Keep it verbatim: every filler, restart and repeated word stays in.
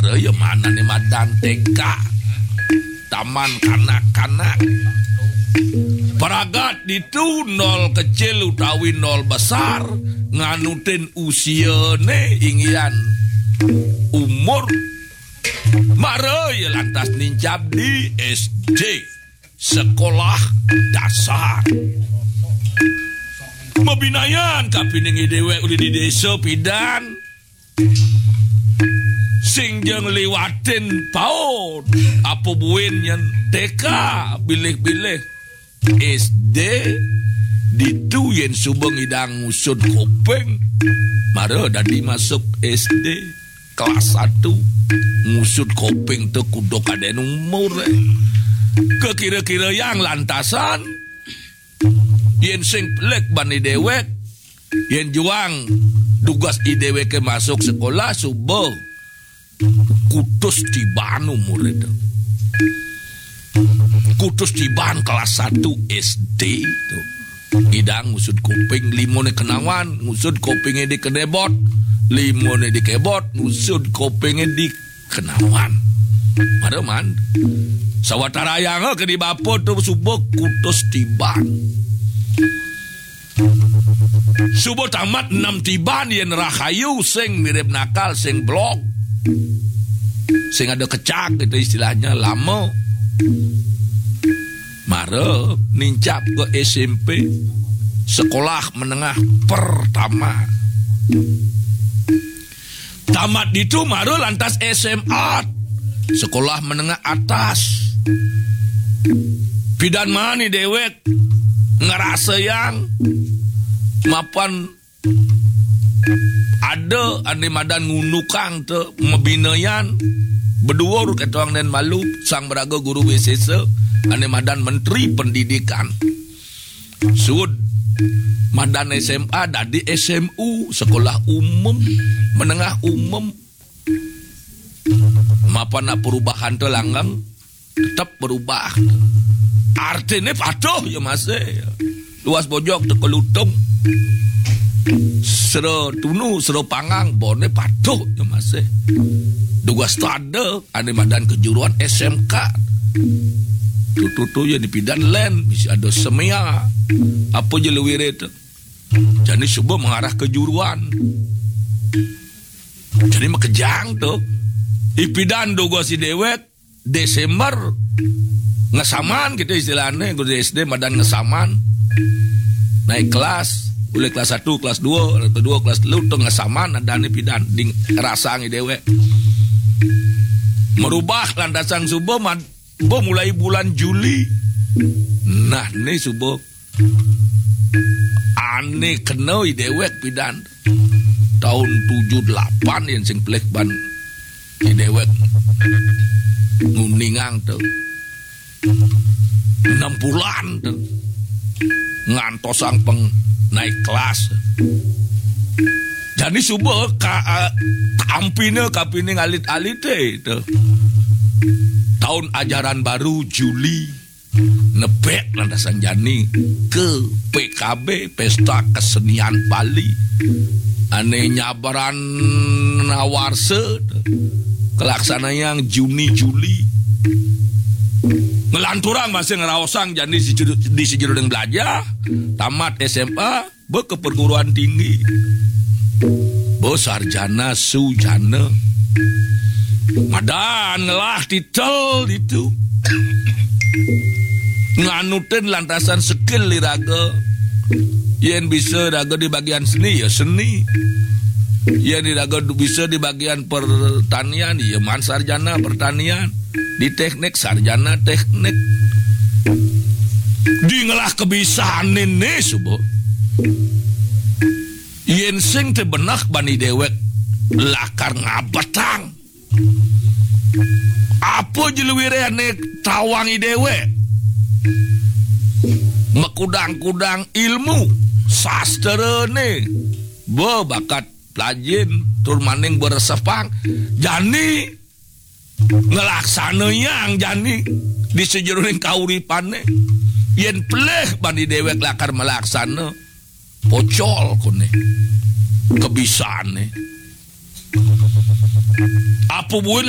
mare ya mana nih madan T K taman kanak-kanak peragat ditu nol kecil utawi nol besar nganutin usia ne inggian umur mare ya lantas nincap di S D sekolah dasar mabinayan kapining dewe udah di desa pidan sing jeng liwatin paut apa buin yang T K bilih-bilih S D ditu yen subeng idang ngusut kopeng mare dadi masuk S D kelas satu ngusut kopeng teu kudu kaden umur eh. Kekira-kira yang lantasan yen sing pelek bani dewek yen juang tugas idewe ke masuk sekolah subuh kutus tiban umur itu kutus tiban kelas satu S D itu idang ngusut kuping limone kenawan ngusut kupingnya di kedebot limone di kebot ngusut kupingnya di kenawan mareman sawatara yang ke di bapot tuh subuh kutus tiban subuh tamat enam tiban yen rahayu sing mirip nakal sing blok sing ada kecak itu istilahnya lama mare nincap ke S M P sekolah menengah pertama tamat itu mare lantas S M A sekolah menengah atas pidan mani dewek ngerasa yang mapan ada ane madan ngunukang te mebinayan berdua urut ketuang dan malu sang beraga guru B C S ane madan menteri pendidikan sud madan S M A dadi S M U sekolah umum menengah umum mapan perubahan te langgang tetap berubah artinya patuh ya masih luas bojok te kelutung sero tunu sero pangang bone patuh ya masih tugas ada ane madan kejuruan S M K tutu ya dipidan len bisa ada semia apa je lewire itu jadi coba mengarah kejuruan jadi makejang tuh ipidan tugas si dewek Desember ngesaman gitu istilahnya guru S D madan ngesaman naik kelas boleh kelas satu, kelas dua, kedua, kelas tiga tuh ngesaman ada nih pidan di rasangi dewe merubah landasan subuh mad, mulai bulan Juli nah nih subuh aneh kenoi dewek pidan tahun tujuh delapan yang sing plek ban di dewek nguningang tuh enam bulan tuh ngantosang peng naik kelas jadi subuh ka kampine kapine ngalit-alit itu tahun ajaran baru Juli nebek landasan jani ke P K B Pesta Kesenian Bali ane nyabaran nawarse kelaksana yang Juni Juli ngelanturang masih ngeraosang jadi di sejurudeng belajar tamat S M A be ke perguruan tinggi be sarjana sujana madan ngelah titel itu nganutin lantasan skill liraga yen bisa raga di bagian seni ya seni yen diraga bisa di bagian pertanian ya man sarjana pertanian di teknik sarjana teknik di ngelah kebisaan ini subuh yen sing te benak bani dewek lakar ngabatang apa jeluwireane tawangi dewek mekudang-kudang ilmu sastra ne bo bakat pelajin tur maning beresepang jani ngelaksana yang jani di sejeruring kauripane yen peleh bani dewek lakar melaksana pocol kone kebisane apa buin